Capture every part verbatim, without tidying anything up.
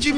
tarde,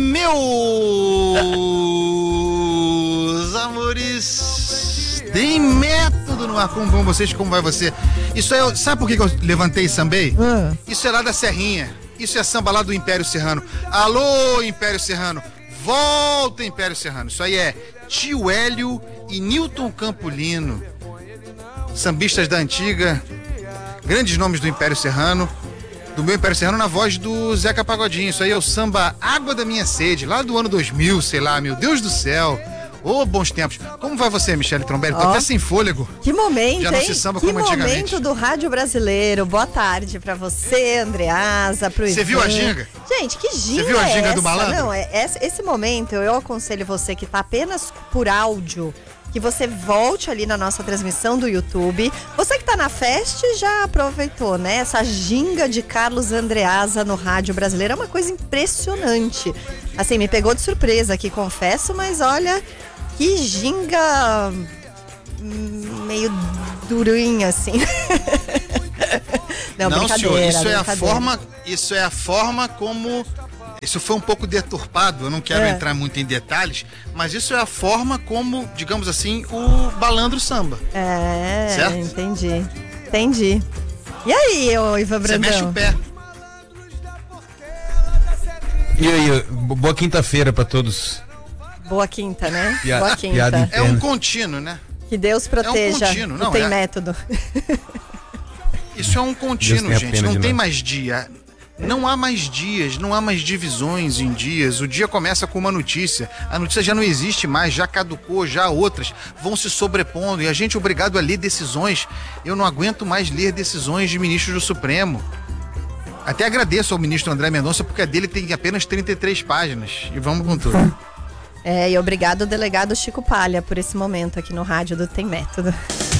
meus amores. Tem método no ar. Como vão vocês? Como vai você? Isso é, sabe por que eu levantei e sambei? Ah. Isso é lá da Serrinha. Isso é samba lá do Império Serrano. Alô, Império Serrano. Volta, Império Serrano. Isso aí é Tio Hélio e Newton Campolino. Sambistas da antiga. Grandes nomes do Império Serrano. Do meu Império Serrano na voz do Zeca Pagodinho. Isso aí é o samba Água da Minha Sede, lá do ano dois mil, sei lá, meu Deus do céu. Ô, oh, bons tempos. Como vai você, Michele Trombelli? Tô oh. até sem fôlego. Que momento, Já não hein? se samba que como antigamente. momento do rádio brasileiro. Boa tarde pra você, Andreasa, pro Ivan. Você viu a ginga? Gente, que ginga Você viu a ginga é do malandro? Não, é, esse, esse momento eu aconselho você que tá apenas por áudio, que você volte ali na nossa transmissão do YouTube. Você que tá na festa já aproveitou, né? Essa ginga de Carlos Andreasa no rádio brasileiro é uma coisa impressionante. Assim, me pegou de surpresa aqui, confesso, mas olha, que ginga meio durinha, assim. Não, Não, senhor, isso é a brincadeira. forma, isso é a forma como... Isso foi um pouco deturpado, eu não quero É. entrar muito em detalhes, mas isso é a forma como, digamos assim, o balandro samba. É, Certo? entendi. Entendi. E aí, ô Ivan Você Brandão? mexe o pé. E aí, boa quinta-feira pra todos. Boa quinta, né? Pia- Boa piada quinta. É um Entendo. contínuo, né? Que Deus proteja. contínuo, o não, tem é- método. Isso é um Deus contínuo, tenha gente. pena Não de tem nós. mais dia. Não há mais dias, não há mais divisões em dias. O dia começa com uma notícia. A notícia já não existe mais, já caducou, já outras vão se sobrepondo. E a gente é obrigado a ler decisões. Eu não aguento mais ler decisões de ministros do Supremo. Até agradeço ao ministro André Mendonça, porque a dele tem apenas trinta e três páginas. E vamos com tudo. É, e obrigado, delegado Chico Palha, por esse momento aqui no rádio do Tem Método.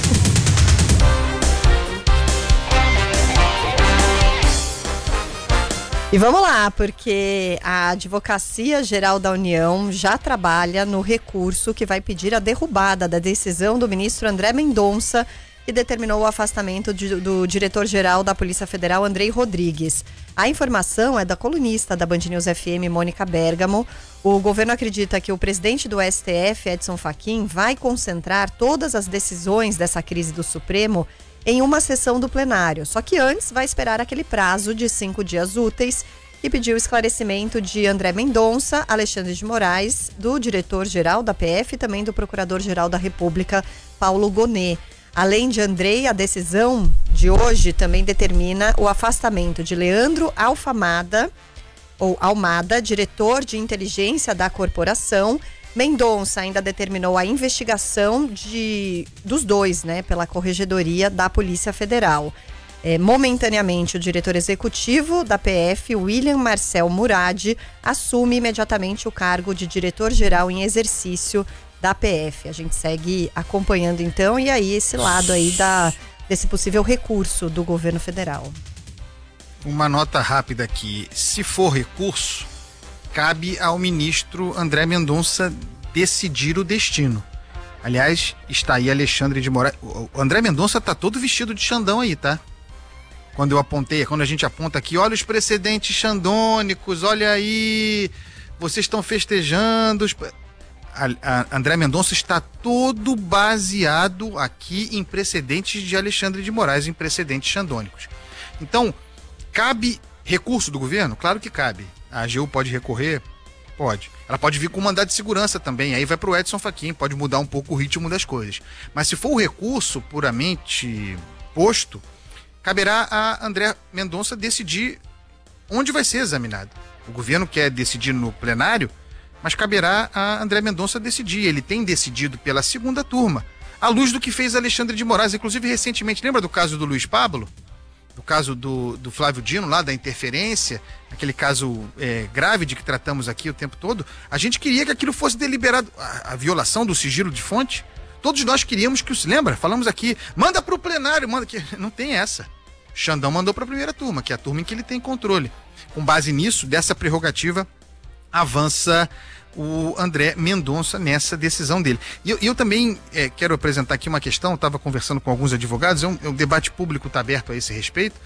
E vamos lá, porque a Advocacia Geral da União já trabalha no recurso que vai pedir a derrubada da decisão do ministro André Mendonça, que determinou o afastamento de, do diretor-geral da Polícia Federal, Andrei Rodrigues. A informação é da colunista da Band News F M, Mônica Bergamo. O governo acredita que o presidente do S T F, Edson Fachin, vai concentrar todas as decisões dessa crise do Supremo em uma sessão do plenário. Só que antes vai esperar aquele prazo de cinco dias úteis e pediu esclarecimento de André Mendonça, Alexandre de Moraes, do diretor-geral da P F e também do procurador-geral da República, Paulo Gonet. Além de Andrei, a decisão de hoje também determina o afastamento de Leandro Alfamada, ou Almada, diretor de inteligência da corporação. Mendonça ainda determinou a investigação de, dos dois, né, pela Corregedoria da Polícia Federal. É, momentaneamente, o diretor executivo da P F, William Marcel Murad, assume imediatamente o cargo de diretor-geral em exercício da P F. A gente segue acompanhando então, e aí esse lado aí da, desse possível recurso do governo federal. Uma nota rápida aqui. Se for recurso, cabe ao ministro André Mendonça decidir o destino. Aliás, está aí Alexandre de Moraes. O André Mendonça tá todo vestido de Xandão aí, tá? Quando eu apontei, quando a gente aponta aqui, olha os precedentes xandônicos, olha aí, vocês estão festejando. Os... A, a André Mendonça está todo baseado aqui em precedentes de Alexandre de Moraes, em precedentes xandônicos. Então, cabe recurso do governo? Claro que cabe. A A G U pode recorrer? Pode. Ela pode vir com mandado de segurança também, aí vai para o Edson Fachin, pode mudar um pouco o ritmo das coisas. Mas se for o recurso puramente posto, caberá a André Mendonça decidir onde vai ser examinado. O governo quer decidir no plenário, mas caberá a André Mendonça decidir. Ele tem decidido pela segunda turma, à luz do que fez Alexandre de Moraes, inclusive recentemente. Lembra do caso do Luiz Pablo? Do caso do, do Flávio Dino, lá da interferência, aquele caso é, grave de que tratamos aqui o tempo todo. A gente queria que aquilo fosse deliberado, a, a violação do sigilo de fonte. Todos nós queríamos que, se lembra? Falamos aqui, manda para o plenário, manda que não tem essa. Xandão mandou para a primeira turma, que é a turma em que ele tem controle. Com base nisso, dessa prerrogativa, avança o André Mendonça nessa decisão dele. E eu, eu também é, quero apresentar aqui uma questão, estava conversando com alguns advogados, é um, é um debate público, está aberto a esse respeito,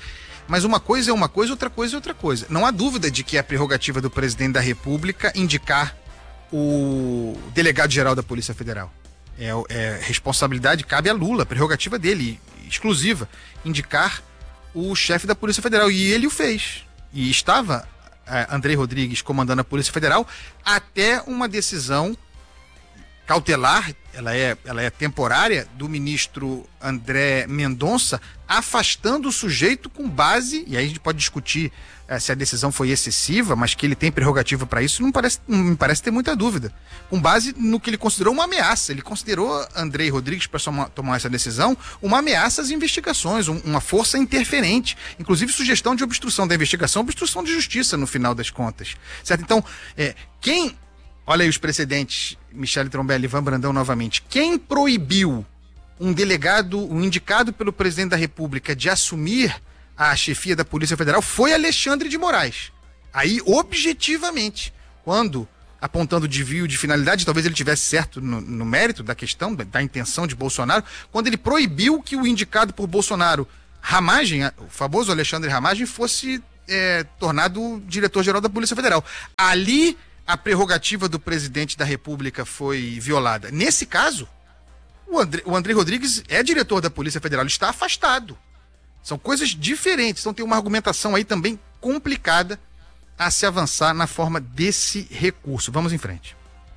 Mas uma coisa é uma coisa, outra coisa é outra coisa. Não há dúvida de que é a prerrogativa do presidente da República indicar o delegado-geral da Polícia Federal. É, é responsabilidade, cabe a Lula, prerrogativa dele, exclusiva, indicar o chefe da Polícia Federal. E ele o fez. E estava é, Andrei Rodrigues comandando a Polícia Federal até uma decisão cautelar, ela é, ela é temporária, do ministro André Mendonça, afastando o sujeito com base, e aí a gente pode discutir eh, se a decisão foi excessiva, mas que ele tem prerrogativa para isso, não, parece, não me parece ter muita dúvida. Com base no que ele considerou uma ameaça. Ele considerou Andrei Rodrigues, para tomar essa decisão, uma ameaça às investigações, um, uma força interferente, inclusive sugestão de obstrução da investigação, obstrução de justiça no final das contas. Certo? Então, eh, quem... Olha aí os precedentes, Michele Trombelli, Ivan Brandão novamente. Quem proibiu um delegado, um indicado pelo presidente da República de assumir a chefia da Polícia Federal foi Alexandre de Moraes. Aí, objetivamente, quando, apontando desvio de finalidade, talvez ele tivesse certo no, no mérito da questão, da, da intenção de Bolsonaro, quando ele proibiu que o indicado por Bolsonaro, Ramagem, o famoso Alexandre Ramagem, fosse é, tornado diretor-geral da Polícia Federal. Ali... a prerrogativa do presidente da República foi violada. Nesse caso, o André, o Andrei Rodrigues é diretor da Polícia Federal, ele está afastado. São coisas diferentes, então tem uma argumentação aí também complicada a se avançar na forma desse recurso. Vamos em frente.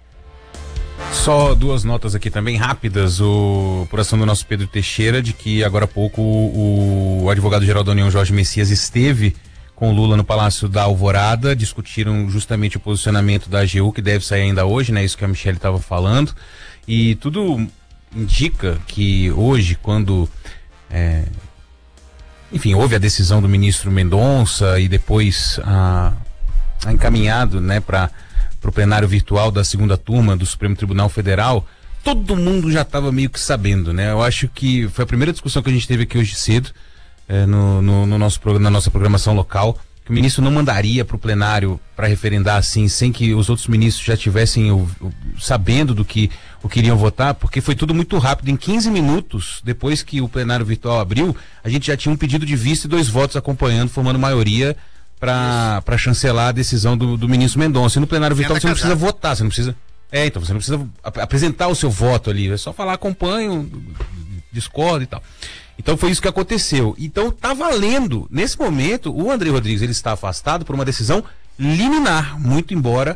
Só duas notas aqui também rápidas, o, por ação do nosso Pedro Teixeira, de que agora há pouco o, o advogado-geral da União, Jorge Messias, esteve com Lula no Palácio da Alvorada, discutiram justamente o posicionamento da A G U, que deve sair ainda hoje, né? Isso que a Michele estava falando, e tudo indica que hoje, quando é, enfim, houve a decisão do ministro Mendonça e depois a, a encaminhado, né, para o plenário virtual da segunda turma do Supremo Tribunal Federal, todo mundo já estava meio que sabendo, né? Eu acho que foi a primeira discussão que a gente teve aqui hoje cedo, É, no, no, no nosso, na nossa programação local, que o ministro não mandaria para o plenário para referendar assim, sem que os outros ministros já tivessem o, o, sabendo do que o que iriam votar, porque foi tudo muito rápido. Em quinze minutos, depois que o plenário virtual abriu, a gente já tinha um pedido de vista e dois votos acompanhando, formando maioria para chancelar a decisão do, do ministro Mendonça. E no plenário virtual você não precisa votar, você não precisa... É, então, você não precisa ap apresentar o seu voto ali, é só falar acompanho, discordo e tal. Então foi isso que aconteceu. Então tá valendo. Nesse momento, o Andrei Rodrigues ele está afastado por uma decisão liminar, muito embora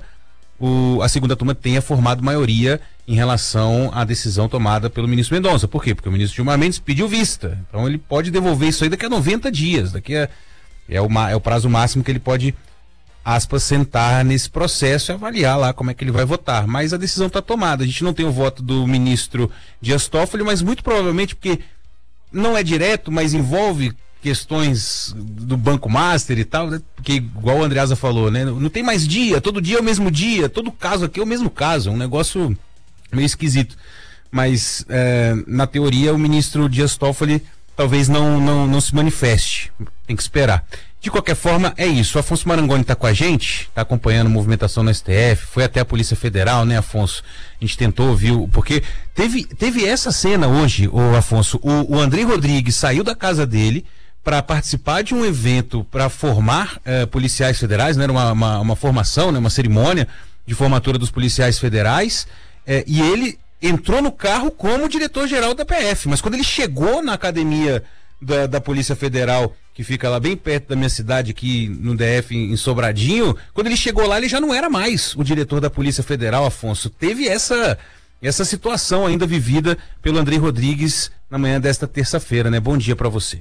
o, a segunda turma tenha formado maioria em relação à decisão tomada pelo ministro Mendonça. Por quê? Porque o ministro Gilmar Mendes pediu vista. Então ele pode devolver isso aí daqui a noventa dias. Daqui a, é, o, é o prazo máximo que ele pode, aspas, sentar nesse processo e avaliar lá como é que ele vai votar. Mas a decisão está tomada. A gente não tem o voto do ministro Dias Toffoli, mas muito provavelmente porque não é direto, mas envolve questões do Banco Master e tal, né? Porque igual o Andreasa falou, né? Não tem mais dia, todo dia é o mesmo dia, todo caso aqui é o mesmo caso, é um negócio meio esquisito. Mas é, na teoria o ministro Dias Toffoli talvez não, não, não se manifeste, tem que esperar. De qualquer forma, é isso. O Afonso Marangoni está com a gente, está acompanhando a movimentação no S T F, foi até a Polícia Federal, né, Afonso? A gente tentou, viu? Porque teve, teve essa cena hoje, o Afonso, o, o Andrei Rodrigues saiu da casa dele para participar de um evento para formar eh, policiais federais, né? Era uma, uma, uma formação, né? Uma cerimônia de formatura dos policiais federais, eh, e ele entrou no carro como diretor-geral da P F, mas quando ele chegou na academia da, da Polícia Federal, que fica lá bem perto da minha cidade, aqui no D F, em Sobradinho, quando ele chegou lá, ele já não era mais o diretor da Polícia Federal, Afonso. Teve essa, essa situação ainda vivida pelo Andrei Rodrigues na manhã desta terça-feira, né? Bom dia para você.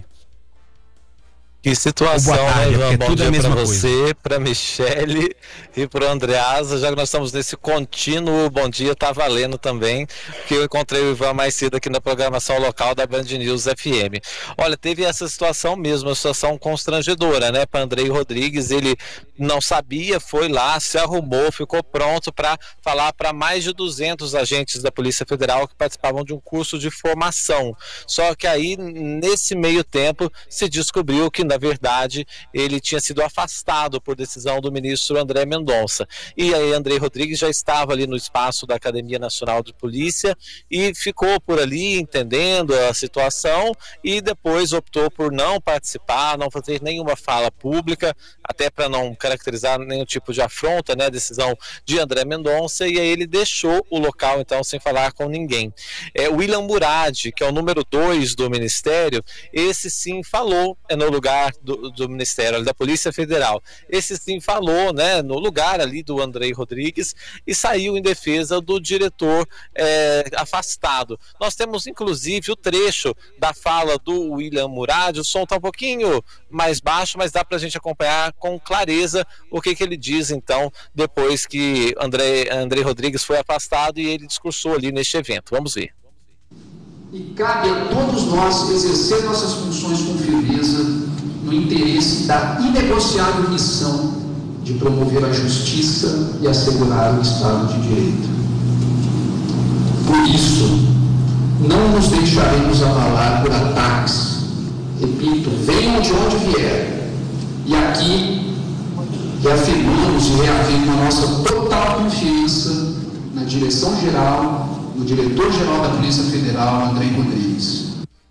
Que situação, tarde, né, João? é Bom tudo dia a mesma para você, coisa. para Michele e para o Andreasa, já que nós estamos nesse contínuo bom dia, tá valendo também, que eu encontrei o Ivan mais cedo aqui na programação local da Band News F M. Olha, teve essa situação mesmo, uma situação constrangedora, né, para Andrei Rodrigues. Ele não sabia, foi lá, se arrumou, ficou pronto para falar para mais de duzentos agentes da Polícia Federal que participavam de um curso de formação. Só que aí, nesse meio tempo, se descobriu que não na verdade, ele tinha sido afastado por decisão do ministro André Mendonça. E aí Andrei Rodrigues já estava ali no espaço da Academia Nacional de Polícia e ficou por ali entendendo a situação e depois optou por não participar, não fazer nenhuma fala pública, até para não caracterizar nenhum tipo de afronta, né, a decisão de André Mendonça, e aí ele deixou o local então sem falar com ninguém. É, William Murad, que é o número dois do Ministério, esse sim falou é, no lugar do, do Ministério, da Polícia Federal, esse sim falou, né, no lugar ali do Andrei Rodrigues e saiu em defesa do diretor é, afastado. Nós temos inclusive o trecho da fala do William Murad, o som está um pouquinho mais baixo, mas dá para a gente acompanhar com clareza o que, que ele diz então, depois que André, Andrei Rodrigues foi afastado e ele discursou ali neste evento. Vamos ver. E cabe a todos nós exercer nossas funções com firmeza no interesse da inegociável missão de promover a justiça e assegurar o Estado de Direito. Por isso, não nos deixaremos abalar por ataques. Repito, venham de onde vier. E aqui reafirmamos e reafirmo a nossa total confiança na direção-geral, no diretor-geral da Polícia Federal, Andrei Rodrigues.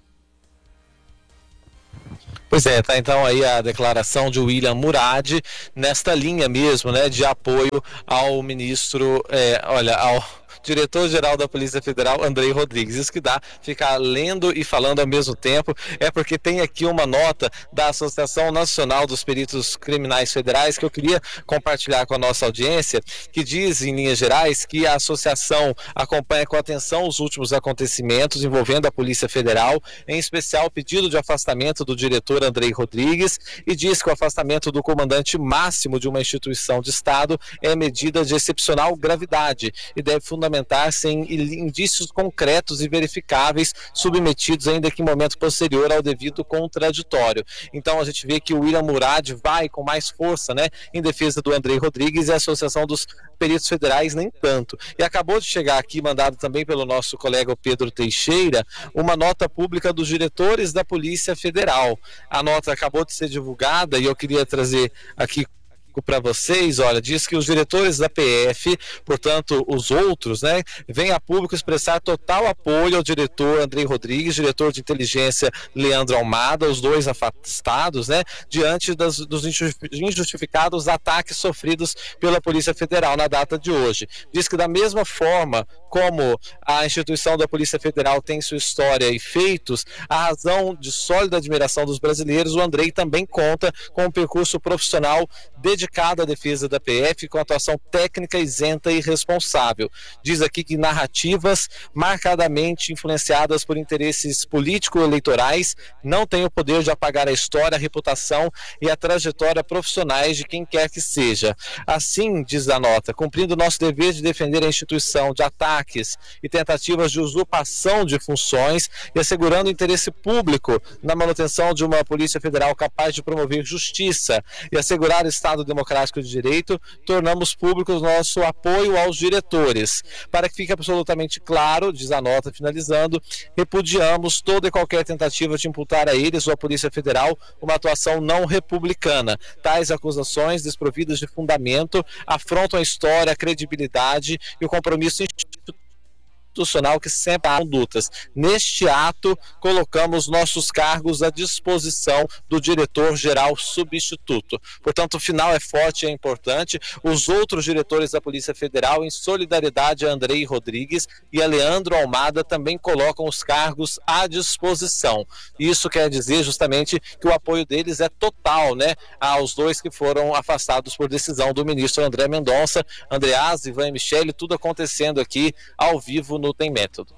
Pois é, tá então aí a declaração de William Murad nesta linha mesmo, né, de apoio ao ministro, é, olha, ao diretor-geral da Polícia Federal, Andrei Rodrigues. Isso que dá ficar lendo e falando ao mesmo tempo, é porque tem aqui uma nota da Associação Nacional dos Peritos Criminais Federais que eu queria compartilhar com a nossa audiência, que diz, em linhas gerais, que a associação acompanha com atenção os últimos acontecimentos envolvendo a Polícia Federal, em especial o pedido de afastamento do diretor Andrei Rodrigues, e diz que o afastamento do comandante máximo de uma instituição de Estado é medida de excepcional gravidade e deve fundamentar sem indícios concretos e verificáveis submetidos ainda que em momento posterior ao devido contraditório. Então a gente vê que o William Murad vai com mais força, né, em defesa do Andrei Rodrigues, e a Associação dos Peritos Federais nem tanto. E acabou de chegar aqui, mandado também pelo nosso colega Pedro Teixeira, uma nota pública dos diretores da Polícia Federal. A nota acabou de ser divulgada e eu queria trazer aqui para vocês. Olha, diz que os diretores da P F, portanto os outros, né, vêm a público expressar total apoio ao diretor Andrei Rodrigues, diretor de inteligência Leandro Almada, os dois afastados, né, diante das, dos injustificados ataques sofridos pela Polícia Federal na data de hoje. Diz que da mesma forma como a instituição da Polícia Federal tem sua história e feitos, a razão de sólida admiração dos brasileiros, o Andrei também conta com um percurso profissional dedicado à defesa da P F, com atuação técnica isenta e responsável. Diz aqui que narrativas marcadamente influenciadas por interesses político-eleitorais não têm o poder de apagar a história, a reputação e a trajetória profissionais de quem quer que seja. Assim, diz a nota, cumprindo nosso dever de defender a instituição de ataques e tentativas de usurpação de funções e assegurando o interesse público na manutenção de uma Polícia Federal capaz de promover justiça e assegurar o Estado democrático de direito, tornamos públicos nosso apoio aos diretores. Para que fique absolutamente claro, diz a nota finalizando, repudiamos toda e qualquer tentativa de imputar a eles ou à Polícia Federal uma atuação não republicana. Tais acusações, desprovidas de fundamento, afrontam a história, a credibilidade e o compromisso institucional institucional que sempre há condutas. Neste ato, colocamos nossos cargos à disposição do diretor-geral substituto. Portanto, o final é forte e é importante. Os outros diretores da Polícia Federal, em solidariedade a Andrei Rodrigues e a Leandro Almada, também colocam os cargos à disposição. Isso quer dizer justamente que o apoio deles é total, né, aos dois que foram afastados por decisão do ministro André Mendonça. Andreasa, Ivan e Michele, tudo acontecendo aqui ao vivo no Tem Método.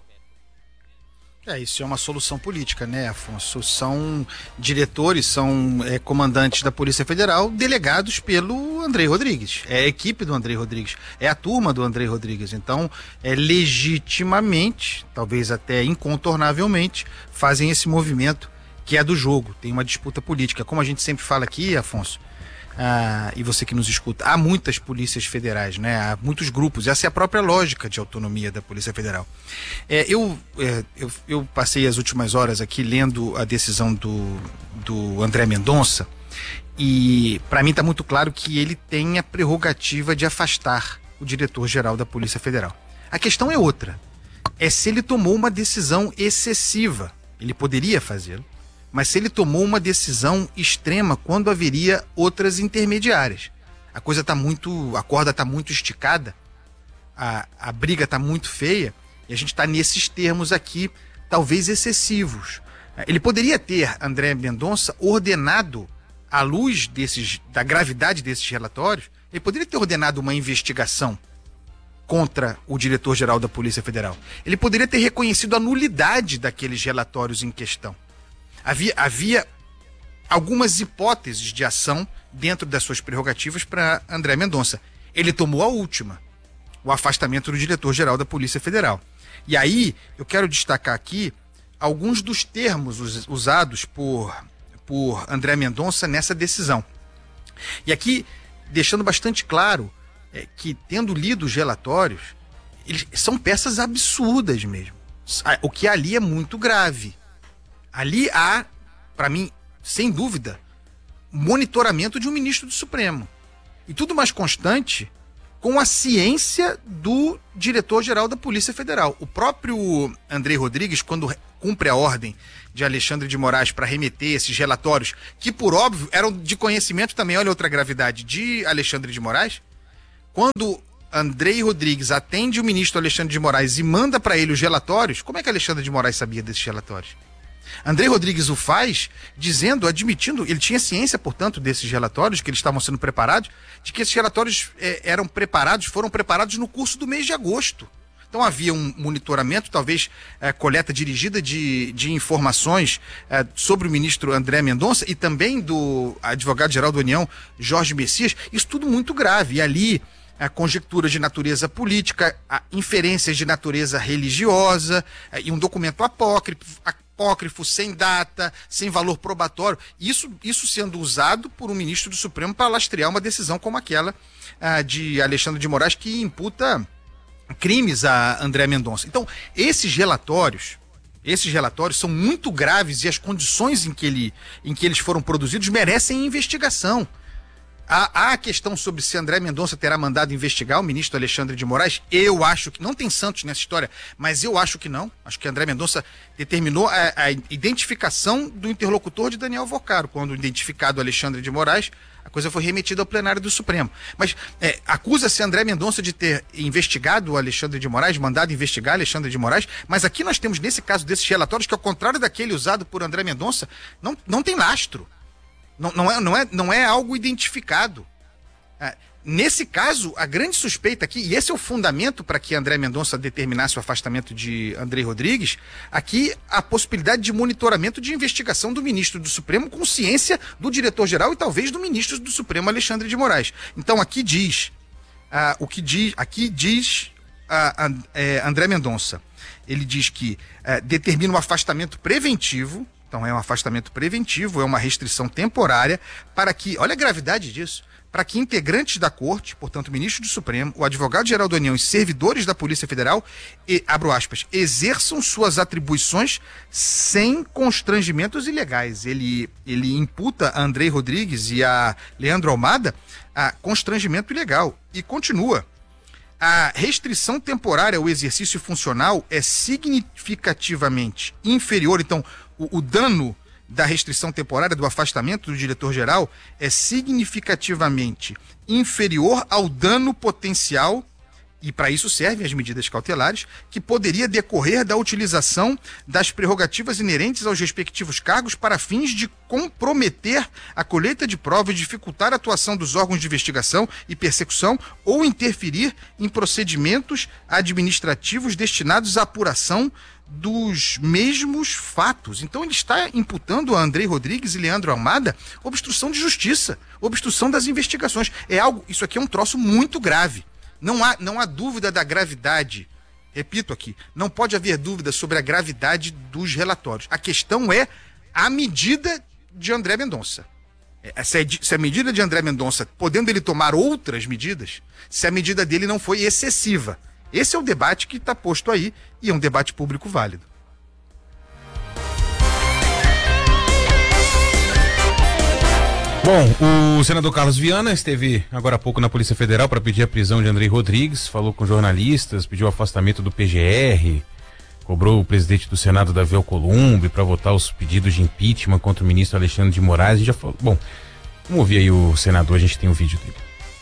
É, isso é uma solução política, né, Afonso? São diretores, são é, comandantes da Polícia Federal delegados pelo Andrei Rodrigues. É a equipe do Andrei Rodrigues, é a turma do Andrei Rodrigues. Então, é, legitimamente, talvez até incontornavelmente, fazem esse movimento que é do jogo. Tem uma disputa política. Como a gente sempre fala aqui, Afonso, ah, e você que nos escuta, há muitas polícias federais, né? Há muitos grupos, essa é a própria lógica de autonomia da Polícia Federal. É, eu, é, eu, eu passei as últimas horas aqui lendo a decisão do, do André Mendonça, e para mim está muito claro que ele tem a prerrogativa de afastar o diretor-geral da Polícia Federal. A questão é outra, é se ele tomou uma decisão excessiva. Ele poderia fazê-lo, mas se ele tomou uma decisão extrema quando haveria outras intermediárias. A coisa está muito, a corda está muito esticada, a, a briga está muito feia, e a gente está nesses termos aqui, talvez excessivos. Ele poderia ter, André Mendonça, ordenado, à luz desses, da gravidade desses relatórios, ele poderia ter ordenado uma investigação contra o diretor-geral da Polícia Federal. Ele poderia ter reconhecido a nulidade daqueles relatórios em questão. Havia, havia algumas hipóteses de ação dentro das suas prerrogativas para André Mendonça. Ele tomou a última, o afastamento do diretor-geral da Polícia Federal. E aí, eu quero destacar aqui alguns dos termos us, usados por, por André Mendonça nessa decisão. E aqui, deixando bastante claro é, que, tendo lido os relatórios, eles são peças absurdas mesmo. O que ali é muito grave. Ali há, para mim, sem dúvida, monitoramento de um ministro do Supremo. E tudo mais constante com a ciência do diretor-geral da Polícia Federal. O próprio Andrei Rodrigues, quando cumpre a ordem de Alexandre de Moraes para remeter esses relatórios, que por óbvio eram de conhecimento também, olha outra gravidade, de Alexandre de Moraes, quando Andrei Rodrigues atende o ministro Alexandre de Moraes e manda para ele os relatórios, como é que Alexandre de Moraes sabia desses relatórios? Andrei Rodrigues o faz dizendo, admitindo, ele tinha ciência, portanto, desses relatórios, que eles estavam sendo preparados, de que esses relatórios eh, eram preparados, foram preparados no curso do mês de agosto. Então havia um monitoramento, talvez eh, coleta dirigida de, de informações eh, sobre o ministro André Mendonça e também do advogado-geral da União, Jorge Messias, isso tudo muito grave. E ali a conjectura de natureza política, a inferências de natureza religiosa, eh, e um documento apócrifo, apócrifo, sem data, sem valor probatório, isso, isso sendo usado por um ministro do Supremo para lastrear uma decisão como aquela ah, de Alexandre de Moraes, que imputa crimes a André Mendonça. Então, esses relatórios, esses relatórios são muito graves e as condições em que, ele, em que eles foram produzidos merecem investigação. Há, há a questão sobre se André Mendonça terá mandado investigar o ministro Alexandre de Moraes. Eu acho que, não tem santos nessa história, mas eu acho que não. Acho que André Mendonça determinou a, a identificação do interlocutor de Daniel Vocaro. Quando identificado Alexandre de Moraes, a coisa foi remetida ao plenário do Supremo. Mas é, acusa-se André Mendonça de ter investigado o Alexandre de Moraes, mandado investigar Alexandre de Moraes, mas aqui nós temos, nesse caso desses relatórios, que ao contrário daquele usado por André Mendonça, não, não tem lastro. Não, não, é, não, é, não é algo identificado. É, nesse caso, a grande suspeita aqui, e esse é o fundamento para que André Mendonça determinasse o afastamento de Andrei Rodrigues, aqui a possibilidade de monitoramento de investigação do ministro do Supremo com ciência do diretor-geral e talvez do ministro do Supremo, Alexandre de Moraes. Então aqui diz, ah, o que diz, aqui diz ah, ah, é, André Mendonça, ele diz que ah, determina um afastamento preventivo. Então é um afastamento preventivo, é uma restrição temporária para que, olha a gravidade disso, para que integrantes da Corte, portanto o ministro do Supremo, o advogado-geral da União e servidores da Polícia Federal, e, abro aspas, exerçam suas atribuições sem constrangimentos ilegais. Ele, ele imputa a Andrei Rodrigues e a Leandro Almada a constrangimento ilegal. E continua. A restrição temporária ao exercício funcional é significativamente inferior, então o, o dano da restrição temporária do afastamento do diretor-geral é significativamente inferior ao dano potencial, e para isso servem as medidas cautelares, que poderia decorrer da utilização das prerrogativas inerentes aos respectivos cargos para fins de comprometer a colheita de provas, dificultar a atuação dos órgãos de investigação e persecução ou interferir em procedimentos administrativos destinados à apuração dos mesmos fatos. Então ele está imputando a Andrei Rodrigues e Leandro Almada obstrução de justiça, obstrução das investigações. É algo, isso aqui é um troço muito grave. Não há, não há dúvida da gravidade. Repito aqui, não pode haver dúvida sobre a gravidade dos relatórios. A questão é a medida de André Mendonça. Se a, se a medida de André Mendonça, podendo ele tomar outras medidas, se a medida dele não foi excessiva. Esse é o debate que está posto aí e é um debate público válido. Bom, o senador Carlos Viana esteve agora há pouco na Polícia Federal para pedir a prisão de Andrei Rodrigues, falou com jornalistas, pediu o afastamento do P G R, cobrou o presidente do Senado, Davi Alcolumbre, para votar os pedidos de impeachment contra o ministro Alexandre de Moraes. E já falou. Bom, vamos ouvir aí o senador, a gente tem o vídeo dele.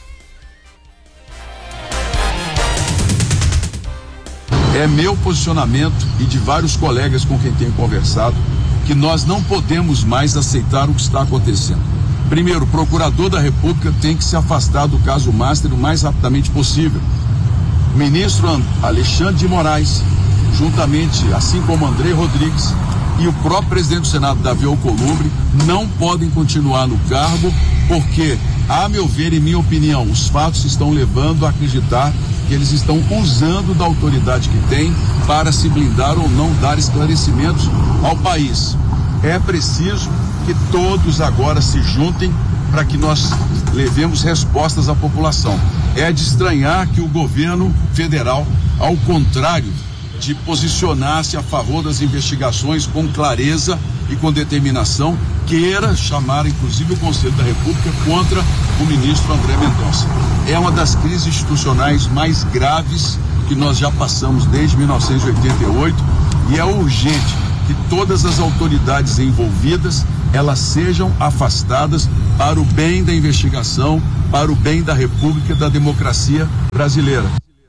É meu posicionamento e de vários colegas com quem tenho conversado que nós não podemos mais aceitar o que está acontecendo. Primeiro, o procurador da República tem que se afastar do caso Master o mais rapidamente possível. O ministro Alexandre de Moraes, juntamente, assim como Andrei Rodrigues e o próprio presidente do Senado, Davi Alcolumbre, não podem continuar no cargo porque, a meu ver e minha opinião, os fatos estão levando a acreditar que eles estão usando da autoridade que têm para se blindar ou não dar esclarecimentos ao país. É preciso que todos agora se juntem para que nós levemos respostas à população. É de estranhar que o governo federal, ao contrário de posicionar-se a favor das investigações com clareza e com determinação, queira chamar inclusive o Conselho da República contra o ministro André Mendonça. É uma das crises institucionais mais graves que nós já passamos desde mil novecentos e oitenta e oito e é urgente que todas as autoridades envolvidas elas sejam afastadas para o bem da investigação, para o bem da República e da democracia brasileira.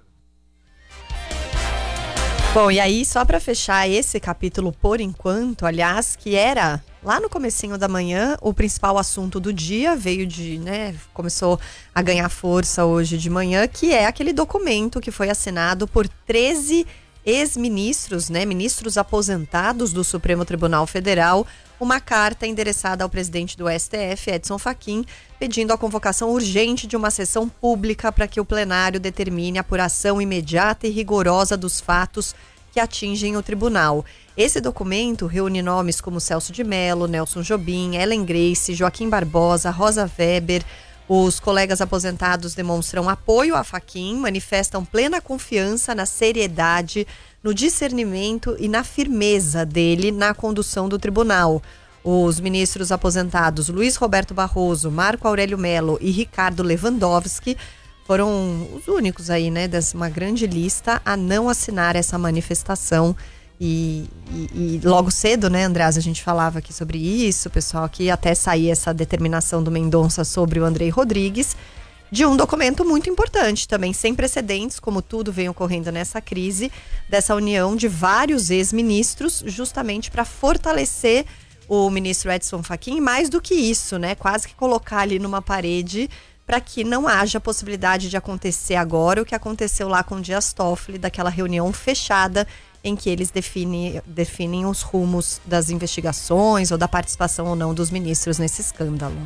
Bom, e aí, só para fechar esse capítulo por enquanto, aliás, que era lá no comecinho da manhã, o principal assunto do dia, veio de, né, começou a ganhar força hoje de manhã, que é aquele documento que foi assinado por treze ex-ministros, né, ministros aposentados do Supremo Tribunal Federal, uma carta endereçada ao presidente do S T F, Edson Fachin, pedindo a convocação urgente de uma sessão pública para que o plenário determine a apuração imediata e rigorosa dos fatos que atingem o tribunal. Esse documento reúne nomes como Celso de Mello, Nelson Jobim, Ellen Grace, Joaquim Barbosa, Rosa Weber. Os colegas aposentados demonstram apoio a Fachin, manifestam plena confiança na seriedade, no discernimento e na firmeza dele na condução do tribunal. Os ministros aposentados Luiz Roberto Barroso, Marco Aurélio Mello e Ricardo Lewandowski foram os únicos aí, né, dessa uma grande lista a não assinar essa manifestação. E, e, e logo cedo, né, Andreas, a gente falava aqui sobre isso, pessoal, que até sair essa determinação do Mendonça sobre o Andrei Rodrigues, de um documento muito importante também, sem precedentes, como tudo vem ocorrendo nessa crise, dessa união de vários ex-ministros, justamente para fortalecer o ministro Edson Fachin, mais do que isso, né, quase que colocar ali numa parede para que não haja possibilidade de acontecer agora o que aconteceu lá com o Dias Toffoli, daquela reunião fechada em que eles definem, definem os rumos das investigações ou da participação ou não dos ministros nesse escândalo.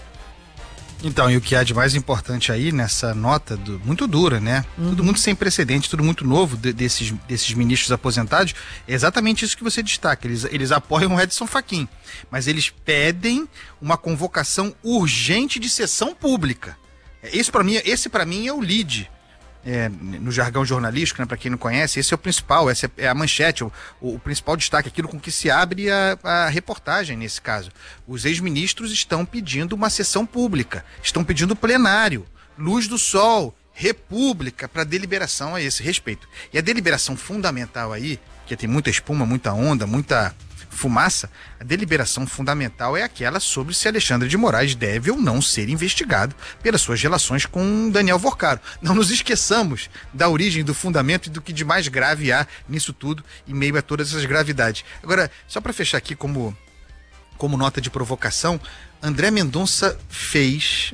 Então, e o que há de mais importante aí nessa nota, do, muito dura, né? Uhum. Tudo muito sem precedente, tudo muito novo de, desses, desses ministros aposentados, é exatamente isso que você destaca. Eles, eles apoiam o Edson Fachin, mas eles pedem uma convocação urgente de sessão pública. Isso para mim, esse para mim é o lead. É, no jargão jornalístico, né, para quem não conhece, esse é o principal, essa é a manchete, o, o principal destaque, aquilo com que se abre a, a reportagem nesse caso. Os ex-ministros estão pedindo uma sessão pública, estão pedindo plenário, luz do sol, república para deliberação a esse respeito. E a deliberação fundamental aí, que tem muita espuma, muita onda, muita fumaça, a deliberação fundamental é aquela sobre se Alexandre de Moraes deve ou não ser investigado pelas suas relações com Daniel Vorcaro. Não nos esqueçamos da origem, do fundamento e do que de mais grave há nisso tudo, em meio a todas essas gravidades. Agora, só para fechar aqui como, como nota de provocação, André Mendonça fez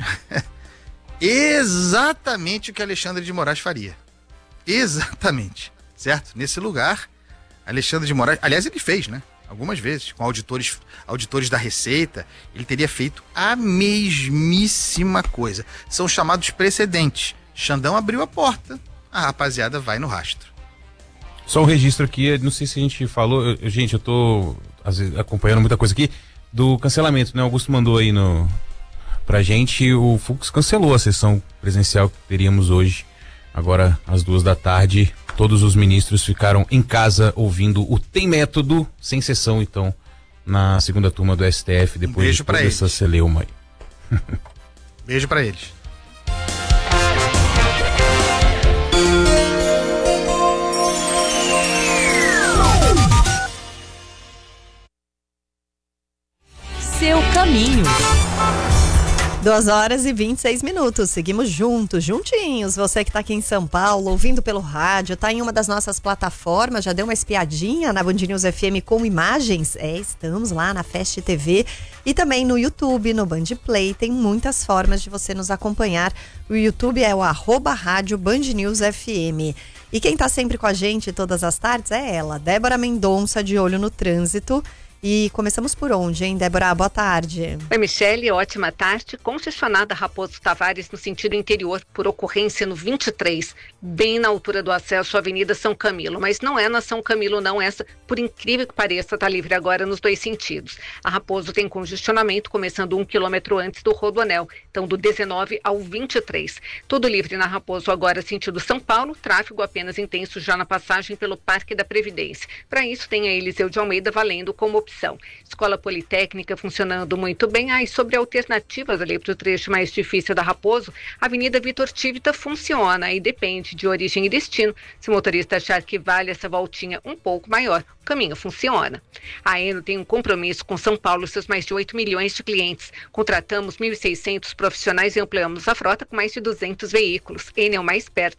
exatamente o que Alexandre de Moraes faria. Exatamente, certo? Nesse lugar, Alexandre de Moraes, aliás, ele fez, né? Algumas vezes, com auditores, auditores da Receita, ele teria feito a mesmíssima coisa. São chamados precedentes. Xandão abriu a porta, a rapaziada vai no rastro. Só um registro aqui, não sei se a gente falou, eu, gente, eu tô às vezes, acompanhando muita coisa aqui, do cancelamento, né? O Augusto mandou aí no, pra gente. O Fux cancelou a sessão presencial que teríamos hoje. Agora, às duas da tarde, todos os ministros ficaram em casa ouvindo o Tem Método, sem sessão, então, na segunda turma do S T F, depois um de toda essa celeuma aí. Beijo pra eles. Seu caminho. duas horas e vinte e seis minutos, seguimos juntos, juntinhos. Você que está aqui em São Paulo, ouvindo pelo rádio, está em uma das nossas plataformas, já deu uma espiadinha na Band News F M com imagens? É, estamos lá na Fast T V e também no YouTube, no Band Play, tem muitas formas de você nos acompanhar. O YouTube é o arroba rádio Band News F M. E quem está sempre com a gente todas as tardes é ela, Débora Mendonça, de olho no trânsito. E começamos por onde, hein, Débora? Boa tarde. Oi, Michele, ótima tarde. Congestionada Raposo Tavares no sentido interior por ocorrência no vinte e três, bem na altura do acesso à Avenida São Camilo. Mas não é na São Camilo, não. Essa, por incrível que pareça, está livre agora nos dois sentidos. A Raposo tem congestionamento começando um quilômetro antes do Rodoanel, então do dezenove ao vinte e três. Tudo livre na Raposo agora sentido São Paulo, tráfego apenas intenso já na passagem pelo Parque da Previdência. Para isso tem a Eliseu de Almeida valendo como opção. Escola Politécnica funcionando muito bem. Ah, e sobre alternativas ali para o trecho mais difícil da Raposo, a Avenida Vitor Tivita funciona e depende de origem e destino. Se o motorista achar que vale essa voltinha um pouco maior, o caminho funciona. A Eno tem um compromisso com São Paulo e seus mais de oito milhões de clientes. Contratamos mil e seiscentos profissionais e ampliamos a frota com mais de duzentos veículos. Eno é o mais perto